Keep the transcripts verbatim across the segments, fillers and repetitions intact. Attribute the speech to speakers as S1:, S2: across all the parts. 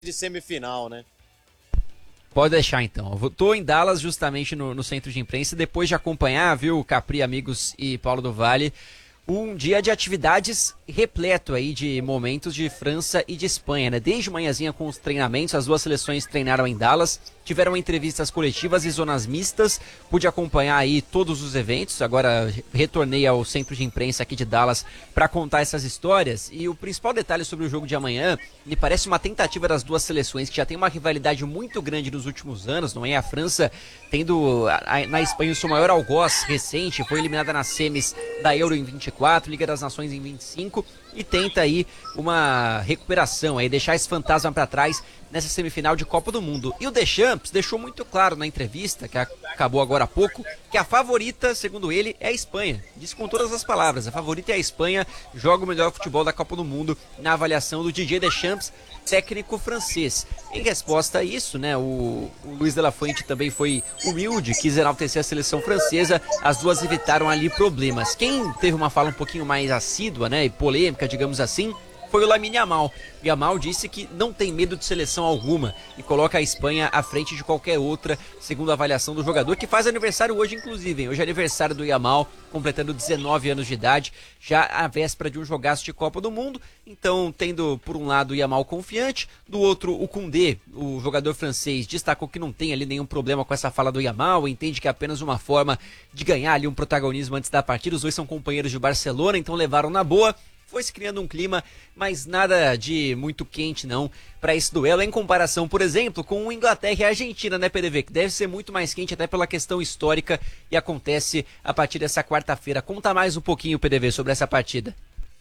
S1: de semifinal, né?
S2: Pode deixar então. Eu tô em Dallas justamente no, no centro de imprensa, depois de acompanhar, viu, Capri, amigos e Paulo do Vale, um dia de atividades repleto aí de momentos de França e de Espanha, né? Desde manhãzinha com os treinamentos, as duas seleções treinaram em Dallas, tiveram entrevistas coletivas e zonas mistas, pude acompanhar aí todos os eventos, agora retornei ao centro de imprensa aqui de Dallas para contar essas histórias, e o principal detalhe sobre o jogo de amanhã, me parece uma tentativa das duas seleções que já tem uma rivalidade muito grande nos últimos anos, não é? A França tendo a, na Espanha o seu maior algoz recente, foi eliminada nas semis da Euro em vinte e quatro, Liga das Nações em vinte e cinco, e tenta aí uma recuperação, aí deixar esse fantasma para trás nessa semifinal de Copa do Mundo. E o Deschamps deixou muito claro na entrevista, que acabou agora há pouco, que a favorita, segundo ele, é a Espanha. Disse com todas as palavras, a favorita é a Espanha, joga o melhor futebol da Copa do Mundo na avaliação do Didier Deschamps, técnico francês. Em resposta a isso, né, o, o Luiz de la Fuente também foi humilde, quis enaltecer a seleção francesa, as duas evitaram ali problemas. Quem teve uma fala um pouquinho mais assídua, né, e polêmica, digamos assim, foi o Lamine Yamal. Yamal disse que não tem medo de seleção alguma e coloca a Espanha à frente de qualquer outra, segundo a avaliação do jogador, que faz aniversário hoje, inclusive. Hein? Hoje é aniversário do Yamal, completando dezenove anos de idade, já à véspera de um jogaço de Copa do Mundo. Então, tendo por um lado o Yamal confiante, do outro o Koundé, o jogador francês, destacou que não tem ali nenhum problema com essa fala do Yamal, entende que é apenas uma forma de ganhar ali um protagonismo antes da partida. Os dois são companheiros de Barcelona, então levaram na boa. Foi se criando um clima, mas nada de muito quente não para esse duelo, em comparação, por exemplo, com o Inglaterra e a Argentina, né, P D V? Que deve ser muito mais quente até pela questão histórica e acontece a partir dessa quarta-feira. Conta mais um pouquinho, P D V, sobre essa partida.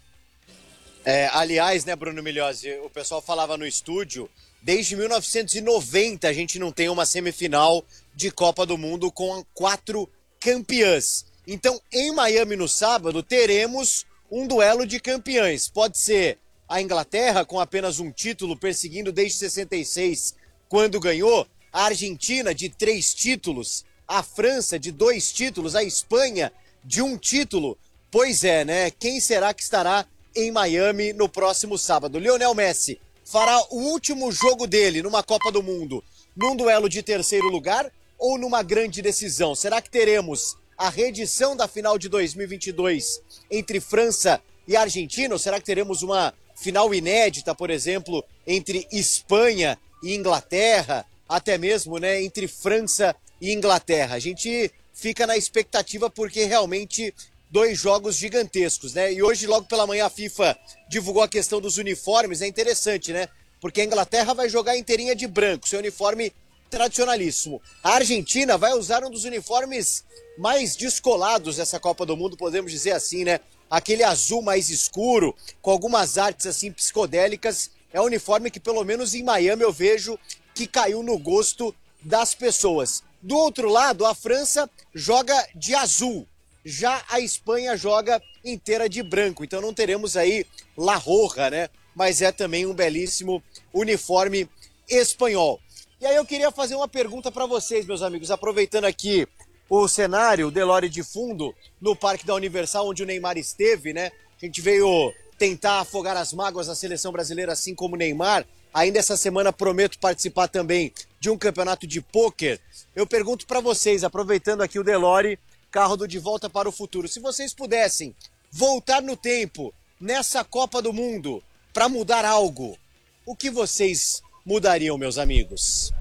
S1: É, aliás, né, Bruno Migliozzi, o pessoal falava no estúdio, desde mil novecentos e noventa a gente não tem uma semifinal de Copa do Mundo com quatro campeãs. Então, em Miami no sábado, teremos um duelo de campeões. Pode ser a Inglaterra, com apenas um título, perseguindo desde sessenta e seis, quando ganhou, a Argentina, de três títulos, a França, de dois títulos, a Espanha, de um título. Pois é, né? Quem será que estará em Miami no próximo sábado? Lionel Messi fará o último jogo dele numa Copa do Mundo, num duelo de terceiro lugar ou numa grande decisão? Será que teremos a reedição da final de dois mil e vinte e dois entre França e Argentina? Ou será que teremos uma final inédita, por exemplo, entre Espanha e Inglaterra, até mesmo, né, entre França e Inglaterra? A gente fica na expectativa porque realmente dois jogos gigantescos, né? E hoje, logo pela manhã, a FIFA divulgou a questão dos uniformes. É interessante, né? Porque a Inglaterra vai jogar inteirinha de branco, seu uniforme tradicionalíssimo. A Argentina vai usar um dos uniformes mais descolados dessa Copa do Mundo, podemos dizer assim, né? Aquele azul mais escuro, com algumas artes assim psicodélicas. É um uniforme que, pelo menos em Miami, eu vejo que caiu no gosto das pessoas. Do outro lado, a França joga de azul. Já a Espanha joga inteira de branco. Então não teremos aí La Roja, né? Mas é também um belíssimo uniforme espanhol. E aí eu queria fazer uma pergunta para vocês, meus amigos, aproveitando aqui o cenário, o Delore de fundo, no Parque da Universal, onde o Neymar esteve, né? A gente veio tentar afogar as mágoas da seleção brasileira, assim como o Neymar. Ainda essa semana prometo participar também de um campeonato de pôquer. Eu pergunto para vocês, aproveitando aqui o Delore, carro do De Volta para o Futuro, se vocês pudessem voltar no tempo, nessa Copa do Mundo, para mudar algo, o que vocês mudariam, meus amigos?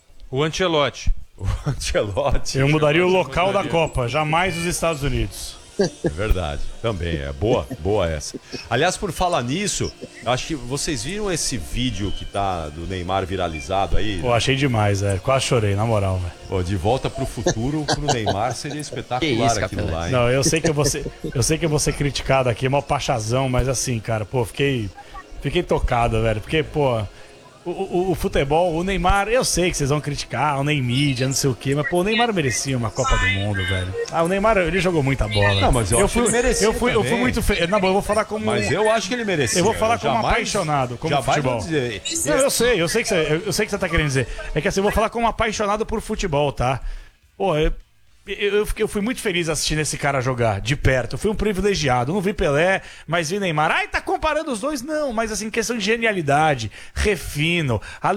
S3: O Ancelotti.
S4: O Ancelotti.
S5: Eu mudaria o local da Copa, jamais os Estados Unidos.
S4: É verdade, também é boa, boa essa. Aliás, por falar nisso, acho que vocês viram esse vídeo que tá do Neymar viralizado aí?
S5: Pô, achei demais, velho. Quase chorei, na moral, velho.
S4: Pô, De Volta pro Futuro pro Neymar seria espetacular isso, aquilo lá, hein?
S5: Não, eu sei que eu vou ser, eu sei que eu vou ser criticado aqui, mó pachazão, mas assim, cara, pô, fiquei fiquei tocado, velho, porque, pô, O, o, o futebol, o Neymar, eu sei que vocês vão criticar, o Neymídia, não sei o quê, mas pô, o Neymar merecia uma Copa do Mundo, velho. Ah, o Neymar, ele jogou muita bola.
S4: Não, mas eu,
S5: eu
S4: acho
S5: fui,
S4: que ele merecia
S5: eu fui, eu fui
S4: também.
S5: muito feio. Não, eu vou falar como...
S4: Mas eu acho que ele merecia.
S5: Eu vou falar como
S4: jamais,
S5: apaixonado, como
S4: jamais
S5: futebol.
S4: Dizer...
S5: Não, eu sei, eu sei, que você, eu, eu sei que você tá querendo dizer. É que assim, eu vou falar como apaixonado por futebol, tá? Pô, eu, Eu, eu, fiquei, eu fui muito feliz assistindo esse cara jogar de perto. Eu fui um privilegiado. Não vi Pelé, mas vi Neymar. Ai, tá comparando os dois? Não, mas assim, questão de genialidade, refino,